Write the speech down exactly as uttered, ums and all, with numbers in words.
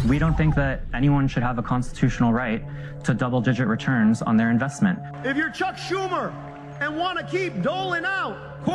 We don't think that anyone should have a constitutional right to double-digit returns on their investment. If you're Chuck Schumer and want to keep doling out